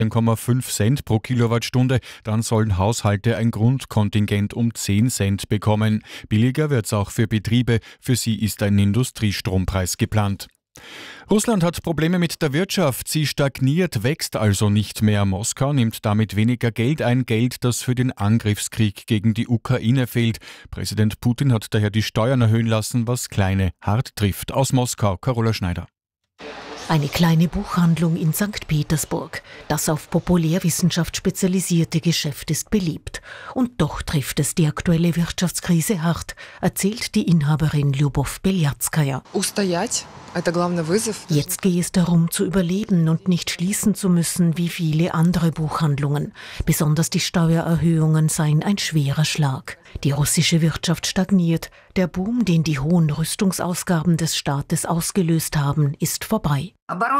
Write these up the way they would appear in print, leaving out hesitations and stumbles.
1,5 Cent pro Kilowattstunde, dann sollen Haushalte ein Grundkontingent um 10 Cent bekommen. Billiger wird's auch für Betriebe, für sie ist ein Industriestrompreis geplant. Russland hat Probleme mit der Wirtschaft. Sie stagniert, wächst also nicht mehr. Moskau nimmt damit weniger Geld ein, Geld, das für den Angriffskrieg gegen die Ukraine fehlt. Präsident Putin hat daher die Steuern erhöhen lassen, was Kleine hart trifft. Aus Moskau, Carola Schneider. Eine kleine Buchhandlung in St. Petersburg. Das auf Populärwissenschaft spezialisierte Geschäft ist beliebt. Und doch trifft es die aktuelle Wirtschaftskrise hart, erzählt die Inhaberin Lyubov Belyatskaya. Jetzt gehe es darum, zu überleben und nicht schließen zu müssen wie viele andere Buchhandlungen. Besonders die Steuererhöhungen seien ein schwerer Schlag. Die russische Wirtschaft stagniert. Der Boom, den die hohen Rüstungsausgaben des Staates ausgelöst haben, ist vorbei.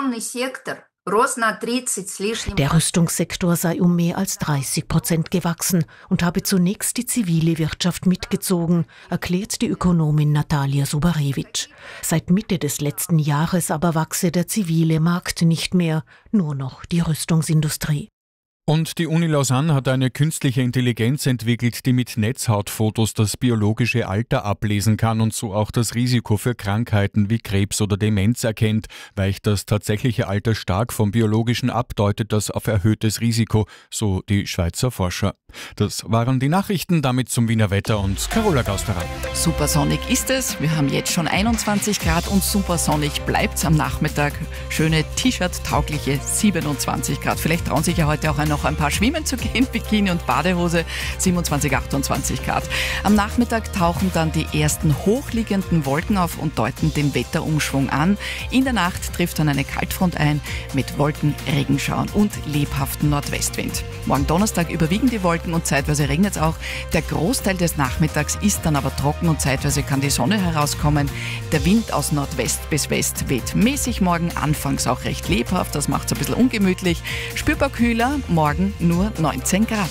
Der Rüstungssektor sei um mehr als 30% gewachsen und habe zunächst die zivile Wirtschaft mitgezogen, erklärt die Ökonomin Natalia Subarewitsch. Seit Mitte des letzten Jahres aber wachse der zivile Markt nicht mehr, nur noch die Rüstungsindustrie. Und die Uni Lausanne hat eine künstliche Intelligenz entwickelt, die mit Netzhautfotos das biologische Alter ablesen kann und so auch das Risiko für Krankheiten wie Krebs oder Demenz erkennt. Weicht das tatsächliche Alter stark vom biologischen ab, deutet das auf erhöhtes Risiko, so die Schweizer Forscher. Das waren die Nachrichten, damit zum Wiener Wetter und Carola Gausterer. Supersonnig ist es. Wir haben jetzt schon 21 Grad und supersonnig bleibt's am Nachmittag. Schöne T-Shirt-taugliche 27 Grad. Vielleicht trauen sich ja heute auch noch ein paar schwimmen zu gehen, Bikini und Badehose, 27, 28 Grad. Am Nachmittag tauchen dann die ersten hochliegenden Wolken auf und deuten den Wetterumschwung an. In der Nacht trifft dann eine Kaltfront ein mit Wolken, Regenschauern und lebhaftem Nordwestwind. Morgen Donnerstag überwiegen die Wolken und zeitweise regnet es auch. Der Großteil des Nachmittags ist dann aber trocken und zeitweise kann die Sonne herauskommen. Der Wind aus Nordwest bis West weht mäßig morgen, anfangs auch recht lebhaft, das macht es ein bisschen ungemütlich. Spürbar kühler, morgen nur 19 Grad.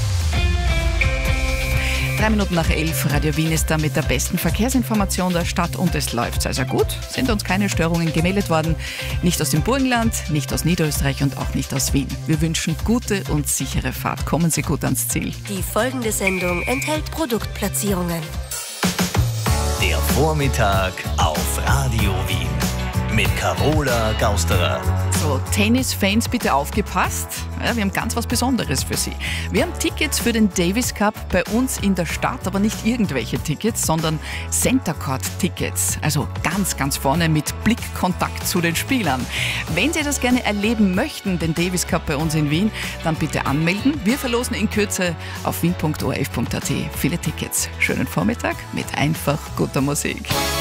3 Minuten nach 11, Radio Wien ist da mit der besten Verkehrsinformation der Stadt und es läuft sehr gut. Sind uns keine Störungen gemeldet worden. Nicht aus dem Burgenland, nicht aus Niederösterreich und auch nicht aus Wien. Wir wünschen gute und sichere Fahrt. Kommen Sie gut ans Ziel. Die folgende Sendung enthält Produktplatzierungen. Der Vormittag auf Radio Wien mit Carola Gausterer. So, Tennisfans, bitte aufgepasst. Ja, wir haben ganz was Besonderes für Sie. Wir haben Tickets für den Davis Cup bei uns in der Stadt, aber nicht irgendwelche Tickets, sondern Center Court Tickets. Also ganz, ganz vorne mit Blickkontakt zu den Spielern. Wenn Sie das gerne erleben möchten, den Davis Cup bei uns in Wien, dann bitte anmelden. Wir verlosen in Kürze auf wien.orf.at viele Tickets. Schönen Vormittag mit einfach guter Musik.